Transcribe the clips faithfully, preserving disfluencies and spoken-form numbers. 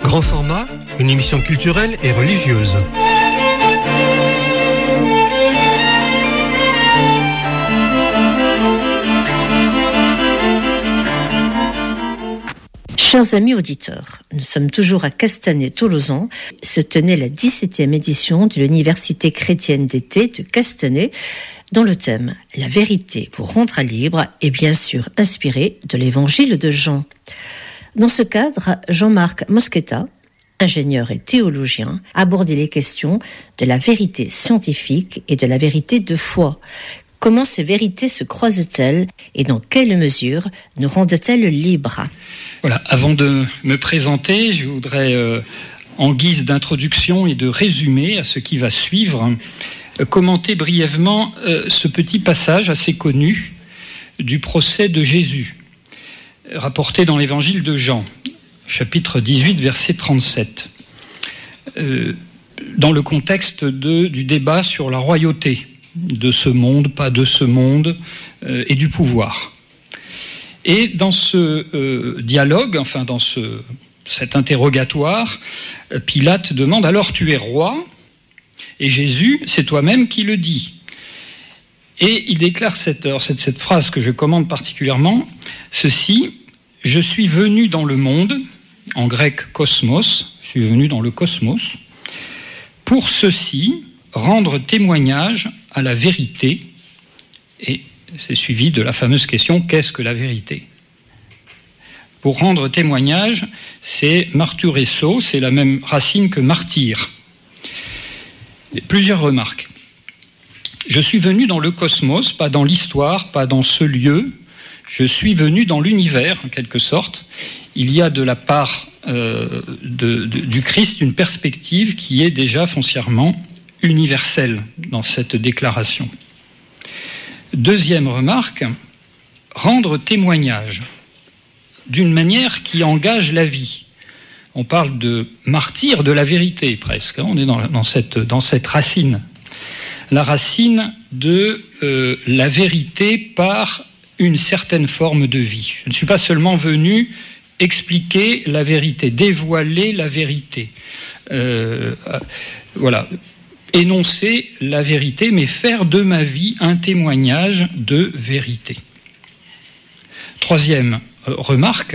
Grand format, une émission culturelle et religieuse. Chers amis auditeurs, nous sommes toujours à Castanet-Tolosan. Se tenait la dix-septième édition de l'Université chrétienne d'été de Castanet, dont le thème « La vérité pour rendre libre » est bien sûr inspiré de l'évangile de Jean. Dans ce cadre, Jean-Marc Mosqueta, ingénieur et théologien, a abordé les questions de la vérité scientifique et de la vérité de foi. Comment ces vérités se croisent-elles et dans quelle mesure nous rendent-elles libres ? Voilà, avant de me présenter, je voudrais, euh, en guise d'introduction et de résumé à ce qui va suivre, euh, commenter brièvement euh, ce petit passage assez connu du procès de Jésus, rapporté dans l'évangile de Jean, chapitre dix-huit, verset trente-sept, euh, dans le contexte de, du débat sur la royauté de ce monde, pas de ce monde, euh, et du pouvoir. Et dans ce euh, dialogue, enfin dans ce, cet interrogatoire, euh, Pilate demande « Alors tu es roi ?» Et Jésus, c'est toi-même qui le dis. Et il déclare cette, cette, cette phrase que je commande particulièrement, ceci, « Je suis venu dans le monde », en grec « cosmos », je suis venu dans le cosmos, « pour ceci, rendre témoignage à la vérité » et c'est suivi de la fameuse question « Qu'est-ce que la vérité ?» Pour rendre témoignage, c'est marturesso, c'est la même racine que martyr. Et plusieurs remarques. Je suis venu dans le cosmos, pas dans l'histoire, pas dans ce lieu. Je suis venu dans l'univers, en quelque sorte. Il y a de la part euh, de, de, du Christ une perspective qui est déjà foncièrement universelle dans cette déclaration. Deuxième remarque, rendre témoignage d'une manière qui engage la vie. On parle de martyr de la vérité presque, on est dans, dans, cette, dans cette racine. La racine de euh, la vérité par une certaine forme de vie. Je ne suis pas seulement venu expliquer la vérité, dévoiler la vérité. Euh, voilà. Énoncer la vérité, mais faire de ma vie un témoignage de vérité. Troisième euh, remarque,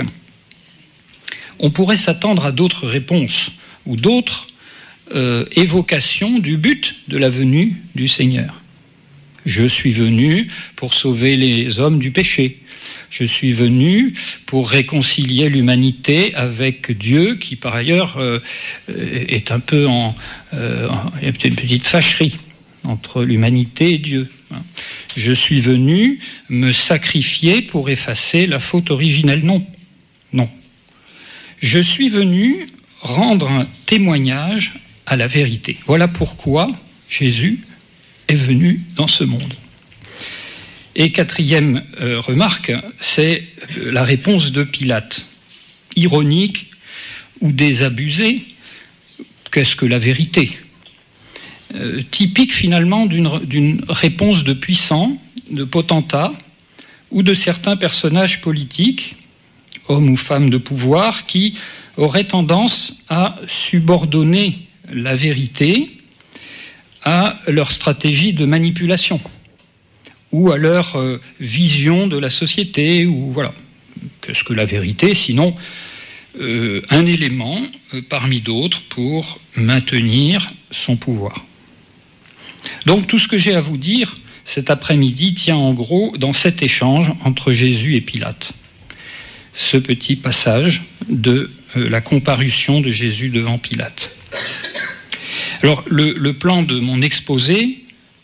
on pourrait s'attendre à d'autres réponses ou d'autres euh, évocations du but de la venue du Seigneur. Je suis venu pour sauver les hommes du péché. Je suis venu pour réconcilier l'humanité avec Dieu, qui par ailleurs euh, est un peu en... Euh, il y a une petite fâcherie entre l'humanité et Dieu. Je suis venu me sacrifier pour effacer la faute originelle. Non, non. Je suis venu rendre un témoignage à la vérité. Voilà pourquoi Jésus est venu dans ce monde. Et quatrième euh, remarque, c'est la réponse de Pilate. Ironique ou désabusée, qu'est-ce que la vérité ? euh, Typique finalement d'une, d'une réponse de puissants, de potentats, ou de certains personnages politiques, hommes ou femmes de pouvoir, qui auraient tendance à subordonner la vérité à leur stratégie de manipulation, ou à leur euh, vision de la société, ou voilà. Qu'est-ce que la vérité, sinon euh, un élément euh, parmi d'autres pour maintenir son pouvoir. Donc tout ce que j'ai à vous dire cet après-midi tient en gros dans cet échange entre Jésus et Pilate. Ce petit passage de euh, la comparution de Jésus devant Pilate. Alors le, le plan de mon exposé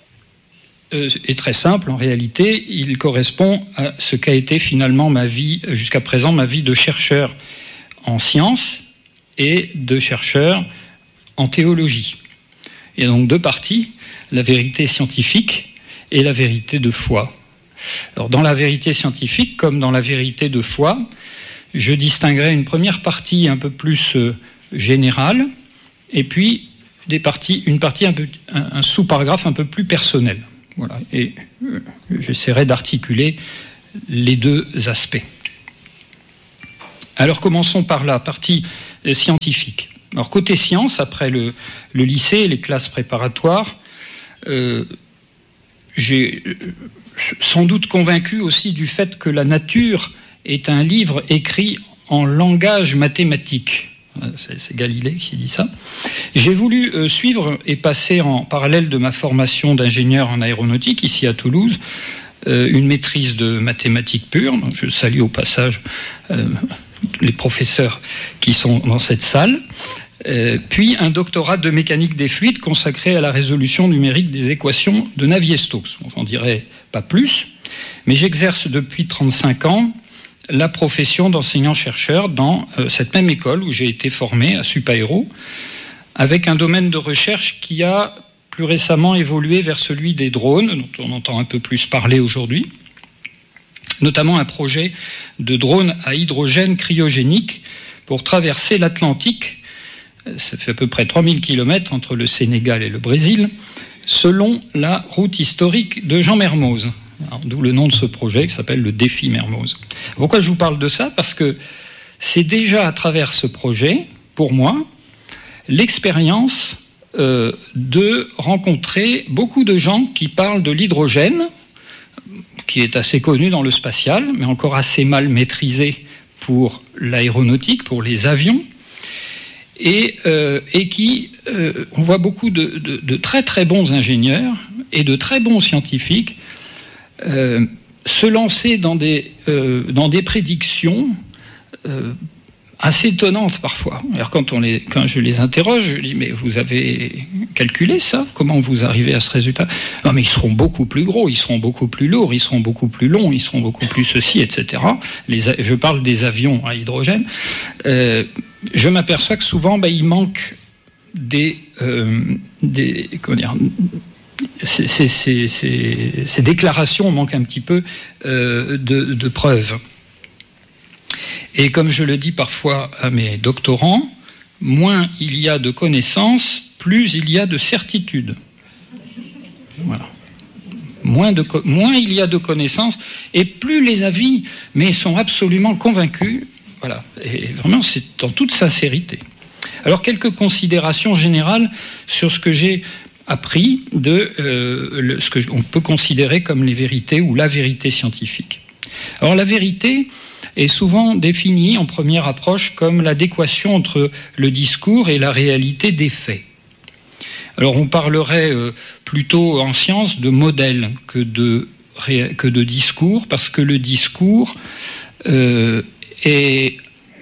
est très simple, en réalité, il correspond à ce qu'a été finalement ma vie, jusqu'à présent, ma vie de chercheur en sciences et de chercheur en théologie. Il y a donc deux parties, la vérité scientifique et la vérité de foi. Alors, dans la vérité scientifique, comme dans la vérité de foi, je distinguerai une première partie un peu plus euh, générale, et puis des parties, une partie un, peu, un, un sous-paragraphe un peu plus personnel. Voilà, et j'essaierai d'articuler les deux aspects. Alors commençons par la partie euh, scientifique. Alors côté sciences, après le, le lycée et les classes préparatoires, euh, j'ai sans doute convaincu aussi du fait que la nature est un livre écrit en langage mathématique. C'est, c'est Galilée qui dit ça. J'ai voulu euh, suivre et passer en parallèle de ma formation d'ingénieur en aéronautique ici à Toulouse euh, une maîtrise de mathématiques pures. Je salue au passage euh, les professeurs qui sont dans cette salle. Euh, puis un doctorat de mécanique des fluides consacré à la résolution numérique des équations de Navier-Stokes. Bon, j'en dirai pas plus, mais j'exerce depuis trente-cinq ans la profession d'enseignant-chercheur dans euh, cette même école où j'ai été formé à Supaéro, avec un domaine de recherche qui a plus récemment évolué vers celui des drones, dont on entend un peu plus parler aujourd'hui, notamment un projet de drone à hydrogène cryogénique pour traverser l'Atlantique. Ça fait à peu près trois mille kilomètres entre le Sénégal et le Brésil, selon la route historique de Jean Mermoz. Alors, d'où le nom de ce projet qui s'appelle le Défi Mermoz. Pourquoi je vous parle de ça ? Parce que c'est déjà à travers ce projet, pour moi, l'expérience euh, de rencontrer beaucoup de gens qui parlent de l'hydrogène, qui est assez connu dans le spatial, mais encore assez mal maîtrisé pour l'aéronautique, pour les avions, et, euh, et qui, euh, on voit beaucoup de, de, de très très bons ingénieurs et de très bons scientifiques Euh, se lancer dans des, euh, dans des prédictions euh, assez étonnantes parfois. Alors quand, on les, quand je les interroge, je dis « Mais vous avez calculé ça ? Comment vous arrivez à ce résultat ?»« Non, mais ils seront beaucoup plus gros, ils seront beaucoup plus lourds, ils seront beaucoup plus longs, ils seront beaucoup plus ceci, et cetera » Les, je parle des avions à hydrogène. Euh, je m'aperçois que souvent, bah, il manque des... Euh, des comment dire, Ces, ces, ces, ces déclarations manquent un petit peu euh, de, de preuves. Et comme je le dis parfois à mes doctorants, moins il y a de connaissances, plus il y a de certitudes. Voilà. Moins, de, moins il y a de connaissances, et plus les avis mais sont absolument convaincus. Voilà. Et vraiment, c'est en toute sincérité. Alors, quelques considérations générales sur ce que j'ai appris de euh, le, ce qu'on peut considérer comme les vérités ou la vérité scientifique. Alors la vérité est souvent définie en première approche comme l'adéquation entre le discours et la réalité des faits. Alors on parlerait euh, plutôt en science de modèle que de, que de discours, parce que le discours euh, est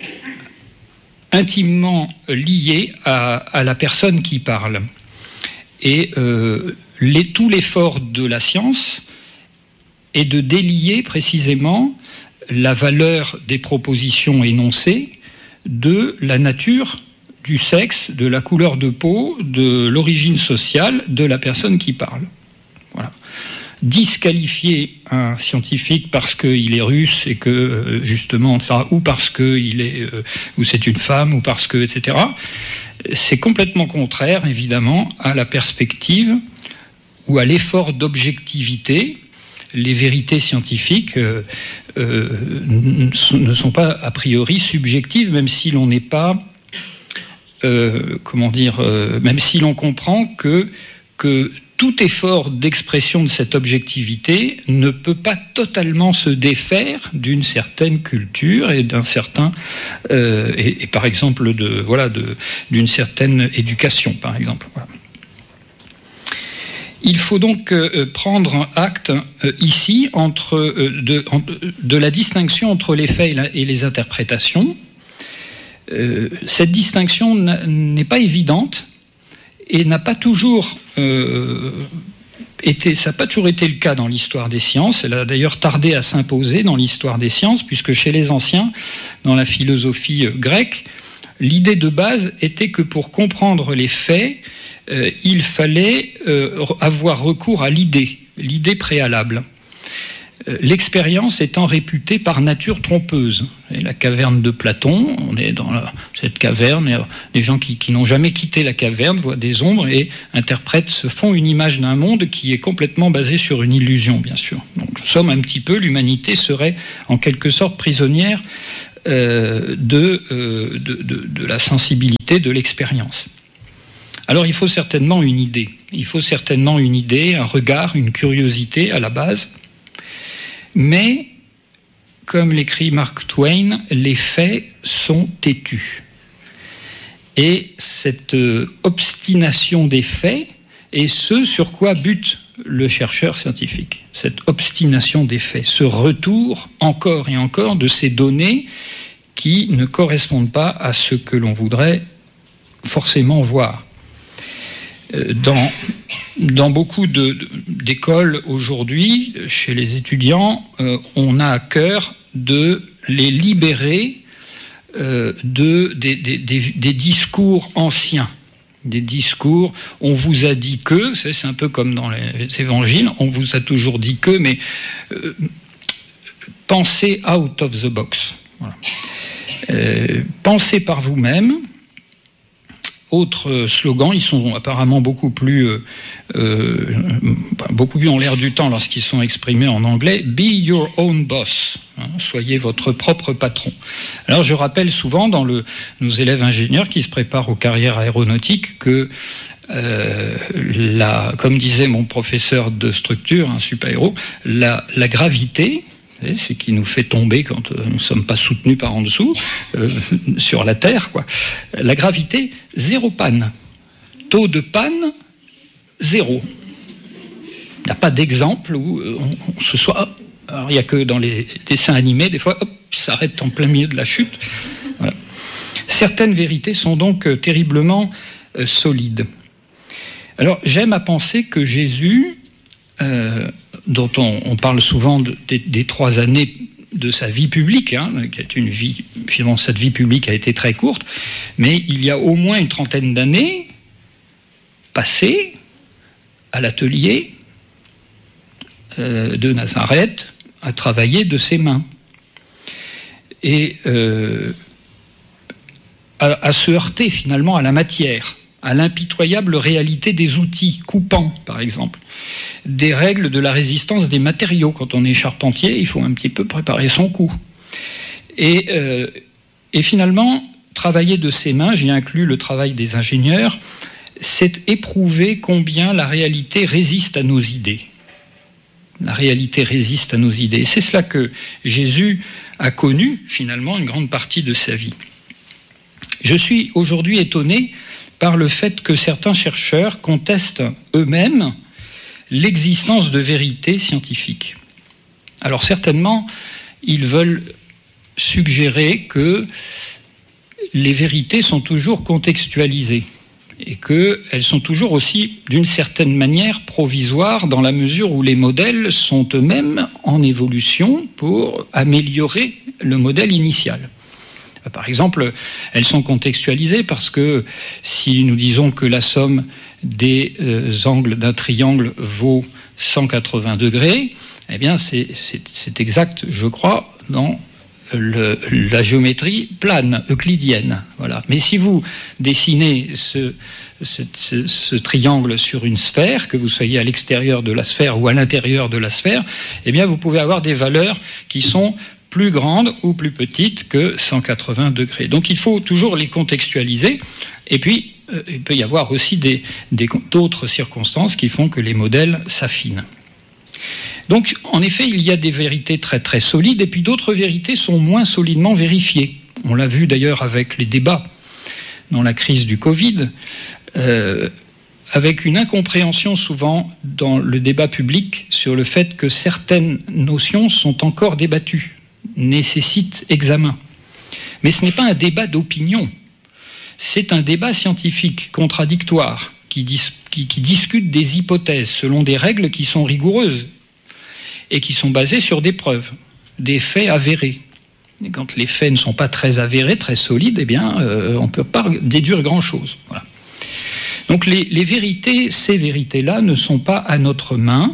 intimement lié à, à la personne qui parle. Et euh, les, tout l'effort de la science est de délier précisément la valeur des propositions énoncées de la nature, du sexe, de la couleur de peau, de l'origine sociale de la personne qui parle. Voilà. Disqualifier un scientifique parce qu'il est russe et que justement ça, ou parce qu'il est, euh, ou c'est une femme, ou parce que, et cetera. C'est complètement contraire, évidemment, à la perspective ou à l'effort d'objectivité. Les vérités scientifiques euh, euh, ne sont pas a priori subjectives, même si l'on n'est pas, euh, comment dire, euh, même si l'on comprend que, que tout effort d'expression de cette objectivité ne peut pas totalement se défaire d'une certaine culture et d'un certain euh, et, et par exemple de voilà de d'une certaine éducation, par exemple. Voilà. Il faut donc euh, prendre acte euh, ici entre euh, de, en, de la distinction entre les faits et, la, et les interprétations. Euh, cette distinction n'est pas évidente. Et n'a pas toujours euh, été, ça n'a pas toujours été le cas dans l'histoire des sciences. Elle a d'ailleurs tardé à s'imposer dans l'histoire des sciences, puisque chez les anciens, dans la philosophie grecque, l'idée de base était que pour comprendre les faits, euh, il fallait euh, avoir recours à l'idée, l'idée préalable. L'expérience étant réputée par nature trompeuse. Et la caverne de Platon, on est dans la, cette caverne, et les gens qui, qui n'ont jamais quitté la caverne voient des ombres et interprètent, se font une image d'un monde qui est complètement basé sur une illusion, bien sûr. Donc, nous sommes un petit peu, l'humanité serait en quelque sorte prisonnière euh, de, euh, de, de, de la sensibilité, de l'expérience. Alors il faut certainement une idée, il faut certainement une idée, un regard, une curiosité à la base, mais comme l'écrit Mark Twain, les faits sont têtus. Et cette obstination des faits est ce sur quoi bute le chercheur scientifique. Cette obstination des faits, ce retour encore et encore de ces données qui ne correspondent pas à ce que l'on voudrait forcément voir. Dans, dans beaucoup de, d'écoles aujourd'hui, chez les étudiants, euh, on a à cœur de les libérer euh, de, des, des, des, des discours anciens. Des discours, on vous a dit que, c'est un peu comme dans les évangiles, on vous a toujours dit que, mais euh, pensez out of the box. Voilà. Euh, pensez par vous-même. Autre slogan, ils sont apparemment beaucoup plus, euh, euh, beaucoup plus en l'air du temps lorsqu'ils sont exprimés en anglais. Be your own boss. Hein, soyez votre propre patron. Alors je rappelle souvent dans le, nos élèves ingénieurs qui se préparent aux carrières aéronautiques que, euh, la, comme disait mon professeur de structure, un super-héros, la, la gravité, c'est qui nous fait tomber quand nous ne sommes pas soutenus par en dessous, euh, sur la Terre, quoi. La gravité, zéro panne. Taux de panne, zéro. Il n'y a pas d'exemple où on, on se soit... Alors, il n'y a que dans les dessins animés, des fois, hop, ça s'arrête en plein milieu de la chute. Voilà. Certaines vérités sont donc terriblement euh, solides. Alors, j'aime à penser que Jésus... Euh, dont on, on parle souvent de, de, des trois années de sa vie publique, hein, qui est une vie, finalement cette vie publique a été très courte, mais il y a au moins une trentaine d'années passées à l'atelier euh, de Nazareth à travailler de ses mains et euh, à, à se heurter finalement à la matière, à l'impitoyable réalité des outils coupants, par exemple, des règles de la résistance des matériaux. Quand on est charpentier, il faut un petit peu préparer son coup. Et, euh, et finalement, travailler de ses mains, j'y inclus le travail des ingénieurs, c'est éprouver combien la réalité résiste à nos idées. La réalité résiste à nos idées. C'est cela que Jésus a connu, finalement, une grande partie de sa vie. Je suis aujourd'hui étonné par le fait que certains chercheurs contestent eux-mêmes l'existence de vérités scientifiques. Alors certainement, ils veulent suggérer que les vérités sont toujours contextualisées et qu'elles sont toujours aussi, d'une certaine manière, provisoires dans la mesure où les modèles sont eux-mêmes en évolution pour améliorer le modèle initial. Par exemple, elles sont contextualisées parce que si nous disons que la somme des euh, angles d'un triangle vaut cent quatre-vingts degrés, eh bien c'est, c'est, c'est exact, je crois, dans le, la géométrie plane, euclidienne. Voilà. Mais si vous dessinez ce, ce, ce, ce triangle sur une sphère, que vous soyez à l'extérieur de la sphère ou à l'intérieur de la sphère, eh bien vous pouvez avoir des valeurs qui sont plus grandes ou plus petites que cent quatre-vingts degrés. Donc il faut toujours les contextualiser. Et puis, euh, il peut y avoir aussi des, des, d'autres circonstances qui font que les modèles s'affinent. Donc, en effet, il y a des vérités très très solides, et puis d'autres vérités sont moins solidement vérifiées. On l'a vu d'ailleurs avec les débats dans la crise du Covid, euh, avec une incompréhension souvent dans le débat public sur le fait que certaines notions sont encore débattues, nécessite examen. Mais ce n'est pas un débat d'opinion, c'est un débat scientifique, contradictoire, qui, dis, qui, qui discute des hypothèses selon des règles qui sont rigoureuses et qui sont basées sur des preuves, des faits avérés. Et quand les faits ne sont pas très avérés, très solides, eh bien, euh, on ne peut pas déduire grand-chose. Voilà. Donc les, les vérités, ces vérités-là, ne sont pas à notre main.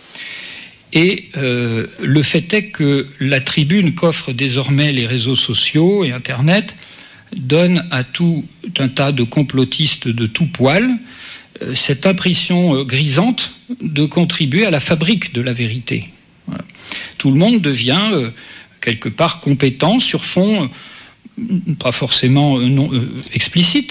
Et euh, le fait est que la tribune qu'offrent désormais les réseaux sociaux et Internet donne à tout un tas de complotistes de tout poil euh, cette impression euh, grisante de contribuer à la fabrique de la vérité. Voilà. Tout le monde devient euh, quelque part compétent sur fond, euh, pas forcément euh, non, euh, explicite,